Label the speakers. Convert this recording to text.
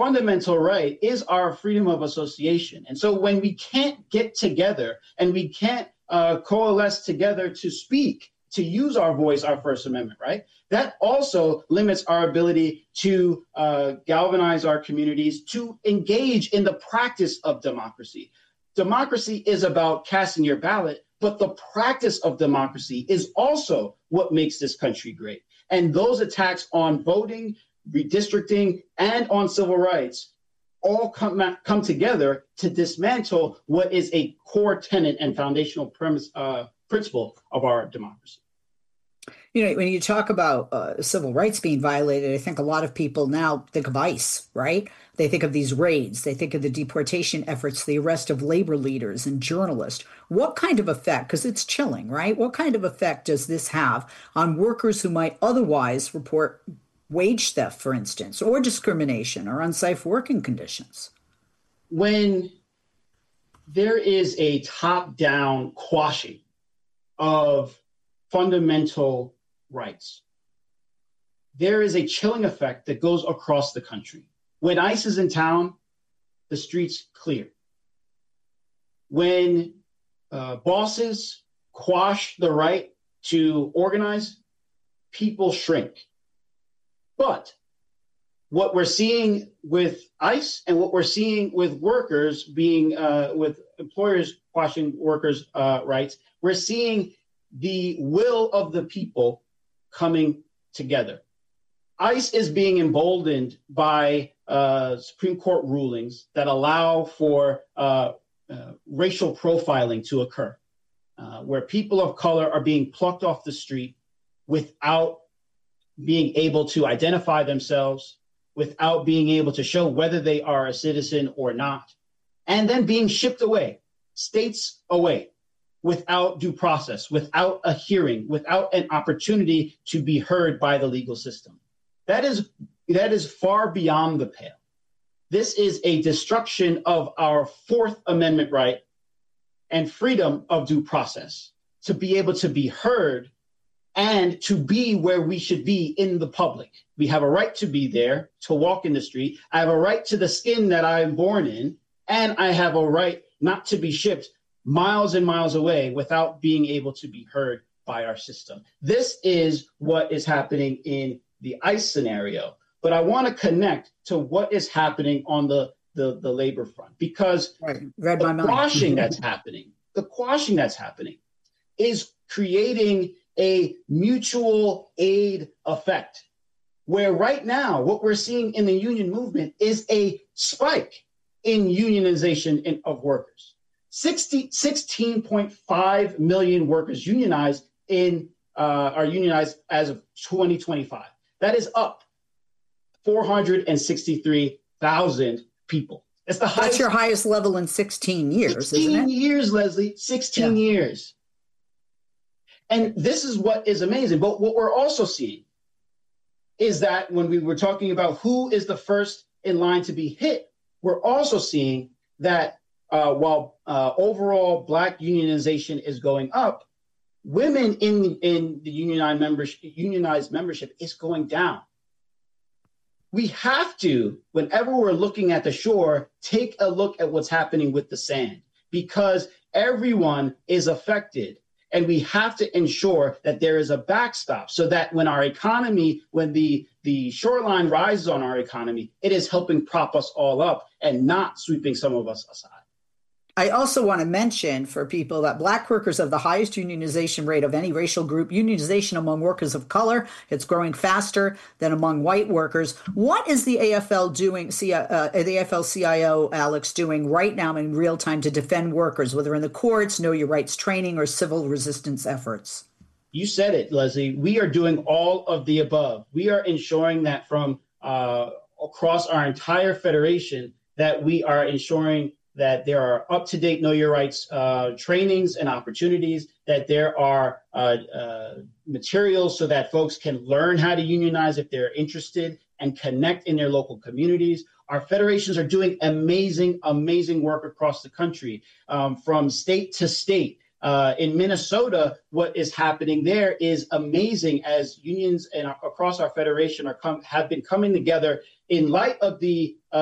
Speaker 1: fundamental right is our freedom of association. And so when we can't get together and we can't coalesce together to speak, to use our voice, our First Amendment right, that also limits our ability to galvanize our communities, to engage in the practice of democracy. Democracy is about casting your ballot, but the practice of democracy is also what makes this country great. And those attacks on voting, redistricting, and on civil rights all come together to dismantle what is a core tenet and foundational principle of our democracy.
Speaker 2: You know, when you talk about civil rights being violated, I think a lot of people now think of ICE, right? They think of these raids. They think of the deportation efforts, the arrest of labor leaders and journalists. What kind of effect, because it's chilling, right? What kind of effect does this have on workers who might otherwise report wage theft, for instance, or discrimination or unsafe working conditions?
Speaker 1: When there is a top-down quashing of fundamental rights, there is a chilling effect that goes across the country. When ICE is in town, the streets clear. When bosses quash the right to organize, people shrink. But what we're seeing with ICE and what we're seeing with workers being, with employers quashing workers' rights, we're seeing the will of the people coming together. ICE is being emboldened by Supreme Court rulings that allow for racial profiling to occur, where people of color are being plucked off the street without being able to identify themselves, without being able to show whether they are a citizen or not, and then being shipped away, states away, without due process, without a hearing, without an opportunity to be heard by the legal system. That is far beyond the pale. This is a destruction of our Fourth Amendment right and freedom of due process to be able to be heard and to be where we should be in the public. We have a right to be there, to walk in the street. I have a right to the skin that I am born in, and I have a right not to be shipped miles and miles away without being able to be heard by our system. This is what is happening in the ICE scenario. But I want to connect to what is happening on the labor front, because the quashing that's happening is creating a mutual aid effect, where right now what we're seeing in the union movement is a spike in unionization of workers. 16.5 million workers unionized are unionized as of 2025. That is up 463,000 people. It's the highest.
Speaker 2: That's your highest level in 16 years,
Speaker 1: 16
Speaker 2: isn't it?
Speaker 1: years, Leslie. 16 years. And this is what is amazing. But what we're also seeing is that when we were talking about who is the first in line to be hit, we're also seeing that while overall Black unionization is going up, women in the unionized membership is going down. We have to, whenever we're looking at the shore, take a look at what's happening with the sand, because everyone is affected. And we have to ensure that there is a backstop so that when our economy, when the shoreline rises on our economy, it is helping prop us all up and not sweeping some of us aside.
Speaker 2: I also want to mention for people that Black workers have the highest unionization rate of any racial group. Unionization among workers of color, it's growing faster than among white workers. What is the AFL doing, the AFL-CIO, Alex, doing right now in real time to defend workers, whether in the courts, know your rights training, or civil resistance efforts?
Speaker 1: You said it, Leslie. We are doing all of the above. We are ensuring that from across our entire federation, that we are ensuring that there are up-to-date Know Your Rights trainings and opportunities, that there are materials so that folks can learn how to unionize if they're interested and connect in their local communities. Our federations are doing amazing, amazing work across the country, from state to state. In Minnesota, what is happening there is amazing, as unions and across our federation have been coming together in light of the